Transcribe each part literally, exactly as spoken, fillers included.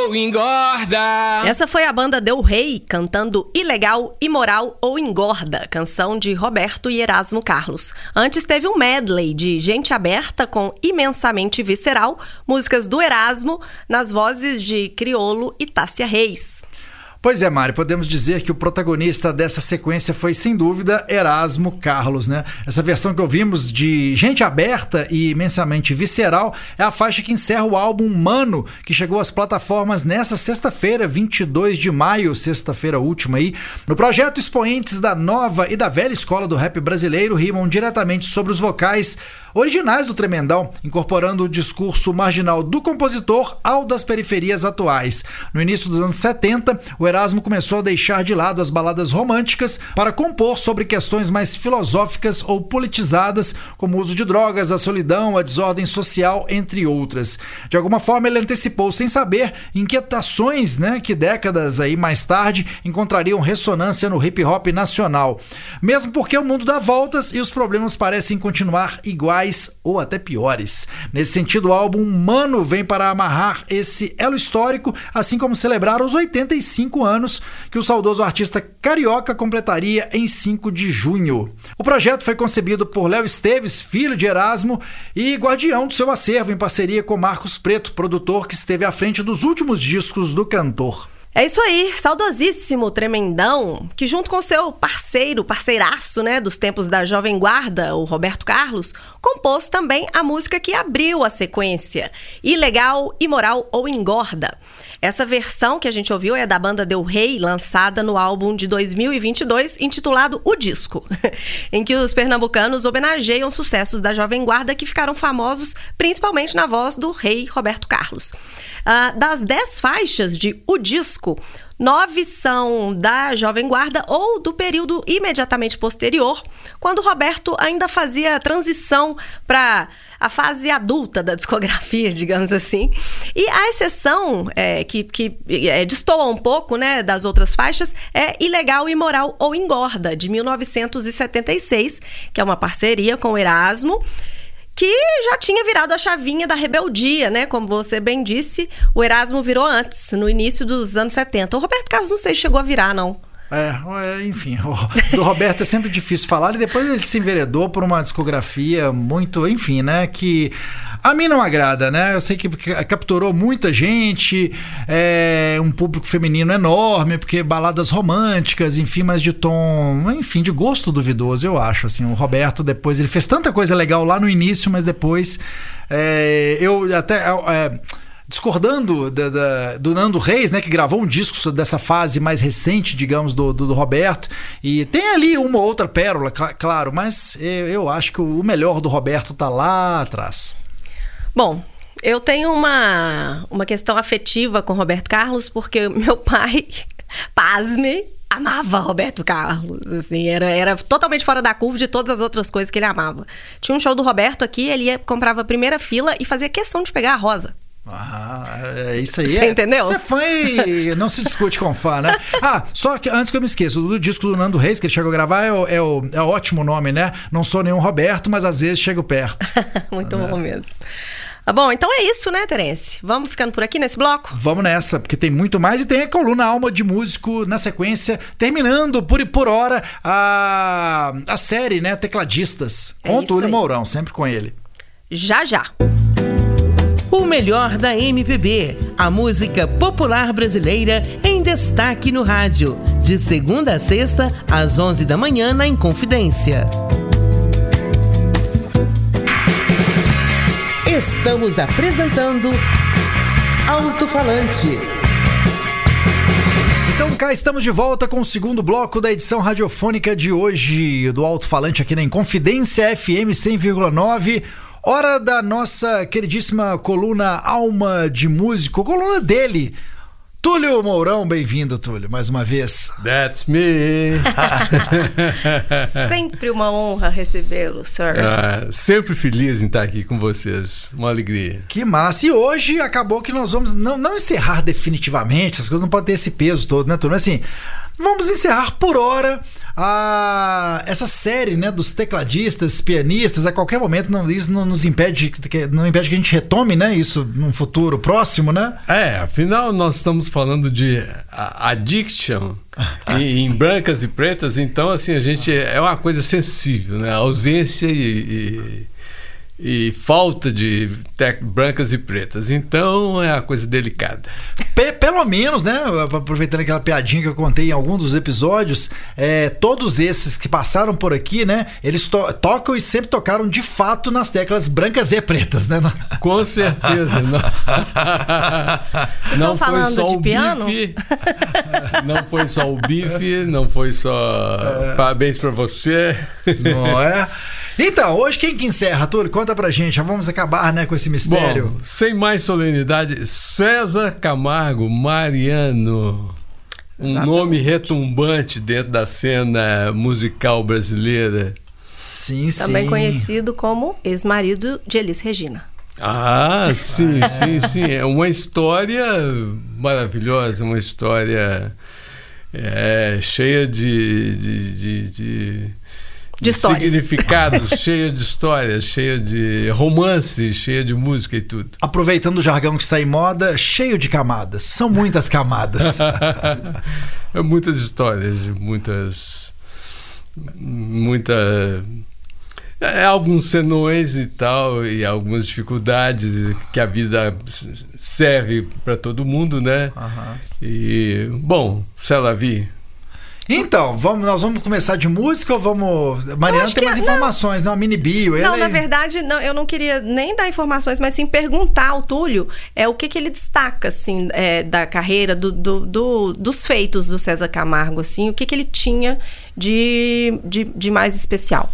ou engorda. Essa foi a banda Del Rey cantando Ilegal, Imoral ou Engorda, canção de Roberto e Erasmo Carlos. Antes teve um medley de Gente Aberta com Imensamente Visceral, músicas do Erasmo, nas vozes de Criolo e Tássia Reis. Pois é, Mari, podemos dizer que o protagonista dessa sequência foi, sem dúvida, Erasmo Carlos, né? Essa versão que ouvimos de Gente Aberta e Imensamente Visceral é a faixa que encerra o álbum Mano, que chegou às plataformas nessa sexta-feira, vinte e dois de maio, sexta-feira última aí. No projeto, expoentes da nova e da velha escola do rap brasileiro rimam diretamente sobre os vocais originais do Tremendão, incorporando o discurso marginal do compositor ao das periferias atuais. No início dos anos setenta, o Erasmo começou a deixar de lado as baladas românticas para compor sobre questões mais filosóficas ou politizadas, como o uso de drogas, a solidão, a desordem social, entre outras. De alguma forma, ele antecipou, sem saber, inquietações, né, que décadas aí mais tarde encontrariam ressonância no hip-hop nacional. Mesmo porque o mundo dá voltas e os problemas parecem continuar iguais ou até piores. Nesse sentido, o álbum Mano vem para amarrar esse elo histórico, assim como celebrar os oitenta e cinco anos que o saudoso artista carioca completaria em cinco de junho. O projeto foi concebido por Léo Esteves, filho de Erasmo, e guardião do seu acervo, em parceria com Marcos Preto, produtor que esteve à frente dos últimos discos do cantor. É isso aí, saudosíssimo Tremendão, que junto com seu parceiro, parceiraço, né, dos tempos da Jovem Guarda, o Roberto Carlos, compôs também a música que abriu a sequência, Ilegal, Imoral ou Engorda. Essa versão que a gente ouviu é da banda Del Rey, lançada no álbum de dois mil e vinte e dois, intitulado O Disco, em que os pernambucanos homenageiam sucessos da Jovem Guarda que ficaram famosos principalmente na voz do rei Roberto Carlos. Uh, das dez faixas de O Disco, nove são da Jovem Guarda ou do período imediatamente posterior, quando Roberto ainda fazia a transição para a fase adulta da discografia, digamos assim. E a exceção é, que, que é, destoa um pouco, né, das outras faixas é Ilegal, Imoral ou Engorda, de mil novecentos e setenta e seis, que é uma parceria com o Erasmo, que já tinha virado a chavinha da rebeldia, né? Como você bem disse, o Erasmo virou antes, no início dos anos setenta. O Roberto Carlos, não sei, chegou a virar, não. É, enfim, o do Roberto é sempre difícil falar, e depois ele se enveredou por uma discografia muito, enfim, né, que a mim não agrada, né? Eu sei que capturou muita gente, é, um público feminino enorme, porque baladas românticas, enfim, mas de tom, enfim, de gosto duvidoso, eu acho, assim. O Roberto depois, ele fez tanta coisa legal lá no início, mas depois é, eu até... É, discordando da, da, do Nando Reis, né, que gravou um disco dessa fase mais recente, digamos, do, do, do Roberto, e tem ali uma ou outra pérola, cl- claro, mas eu, eu acho que o melhor do Roberto tá lá atrás. Bom, eu tenho uma, uma questão afetiva com Roberto Carlos, porque meu pai, pasme, amava Roberto Carlos, assim, era, era totalmente fora da curva de todas as outras coisas que ele amava. Tinha um show do Roberto aqui, ele ia, comprava a primeira fila e fazia questão de pegar a rosa. Ah, é isso aí. Você é, entendeu? Você é fã e não se discute com fã, né? Ah, só que antes que eu me esqueça, do disco do Nando Reis, que ele chegou a gravar, é o, é o, é o ótimo nome, né? Não sou nenhum Roberto, mas às vezes chego perto. Muito né? bom mesmo. Ah, bom, então é isso, né, Terence? Vamos ficando por aqui nesse bloco? Vamos nessa, porque tem muito mais, e tem a coluna Alma de Músico na sequência, terminando por, por hora a, a série, né, Tecladistas, É com o isso Túlio aí. Mourão, sempre com ele. Já, já. O melhor da M P B, a música popular brasileira em destaque no rádio, de segunda a sexta, às onze da manhã na Inconfidência. Estamos apresentando Alto Falante. Então cá estamos de volta com o segundo bloco da edição radiofônica de hoje do Alto Falante aqui na Inconfidência F M cem vírgula nove. Hora da nossa queridíssima coluna Alma de Músico, coluna dele, Túlio Mourão. Bem-vindo, Túlio, mais uma vez. That's me. Sempre uma honra recebê-lo, sir. Ah, sempre feliz em estar aqui com vocês. Uma alegria. Que massa. E hoje acabou que nós vamos não, não encerrar definitivamente, as coisas não podem ter esse peso todo, né, Túlio? Mas assim, vamos encerrar por hora a, essa série, né, dos tecladistas, pianistas, a qualquer momento não, isso não nos impede, não impede que a gente retome, né, isso num futuro próximo, né? É, afinal nós estamos falando de addiction em, em brancas e pretas, então assim, a gente é uma coisa sensível, né? A ausência e, e, e falta de tec, brancas e pretas, então é uma coisa delicada. P- pelo menos, né, aproveitando aquela piadinha que eu contei em algum dos episódios, é, todos esses que passaram por aqui, né, eles to- tocam e sempre tocaram de fato nas teclas brancas e pretas, né? Com certeza. Não, não foi só de o piano? bife, não foi só o bife, não foi só é... parabéns pra você. Não é? Então, hoje quem que encerra, Túlio? Conta pra gente, já vamos acabar, né, com esse mistério. Bom, sem mais solenidade, César Camargo Mariano, um Exatamente. Nome retumbante dentro da cena musical brasileira. Sim, sim. Também conhecido como ex-marido de Elis Regina. Ah, sim, sim, sim. É uma história maravilhosa, uma história é, cheia de... de, de, de... De histórias. Significados, cheia de histórias, cheia de romances, cheia de música e tudo. Aproveitando o jargão que está em moda, cheio de camadas. São muitas camadas. É muitas histórias, muitas... Muita... É, alguns senões e tal, e algumas dificuldades que a vida serve para todo mundo, né? Uhum. E, bom, c'est la vie. Então, vamos, nós vamos começar de música ou vamos... Mariana tem mais informações, não, uma mini bio. Não, ele... na verdade, não, eu não queria nem dar informações, mas sim perguntar ao Túlio é, o que, que ele destaca, assim, é, da carreira, do, do, do, dos feitos do César Camargo, assim, o que, que ele tinha de, de, de mais especial.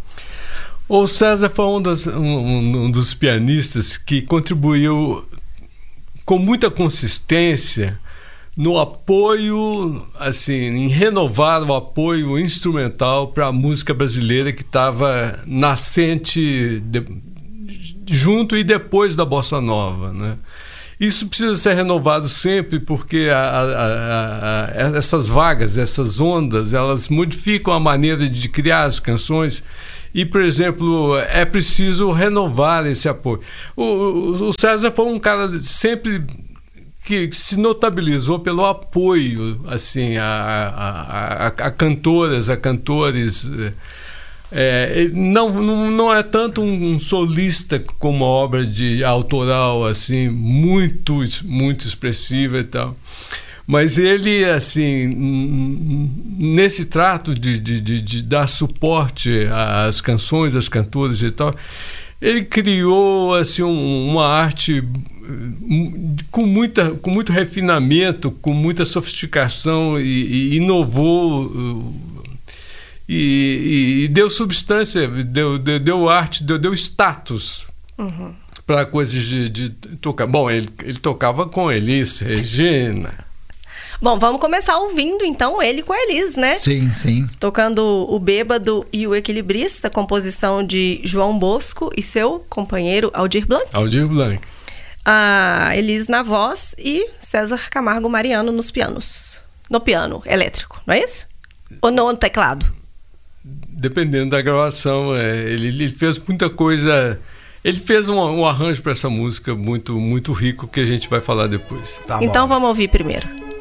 O César foi um dos, um, um dos pianistas que contribuiu com muita consistência no apoio, assim, em renovar o apoio instrumental para a música brasileira que estava nascente de, junto e depois da Bossa Nova, né? Isso precisa ser renovado sempre porque a, a, a, a, essas vagas, essas ondas, elas modificam a maneira de criar as canções e, por exemplo, é preciso renovar esse apoio. O, o, o César foi um cara sempre... que se notabilizou pelo apoio assim, a, a, a, a cantoras, a cantores. É, não, não, não é tanto um, um solista como uma obra de autoral assim, muito, muito expressiva e tal. Mas ele, assim, nesse trato de, de, de, de dar suporte às canções, às cantoras e tal, ele criou assim, um, uma arte com, muita, com muito refinamento, com muita sofisticação e, e inovou e, e, e deu substância, deu, deu, deu arte, deu, deu status uhum. para coisas de, de tocar. Bom, ele, ele tocava com Elis Regina. Bom, vamos começar ouvindo, então, ele com a Elis, né? Sim, sim. Tocando o Bêbado e o Equilibrista, composição de João Bosco e seu companheiro Aldir Blanc. Aldir Blanc. A Elis na voz e César Camargo Mariano nos pianos. No piano elétrico, não é isso? Ou no teclado? Dependendo da gravação. É, ele, ele fez muita coisa... Ele fez um, um arranjo para essa música muito, muito rico que a gente vai falar depois. Tá então bom. Vamos ouvir primeiro.